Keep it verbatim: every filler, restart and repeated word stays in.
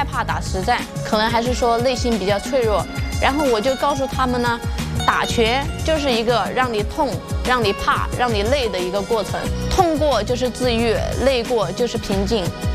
害怕打实战，可能还是说内心比较脆弱。然后我就告诉他们呢，打拳就是一个让你痛、让你怕、让你累的一个过程，痛过就是治愈，累过就是平静。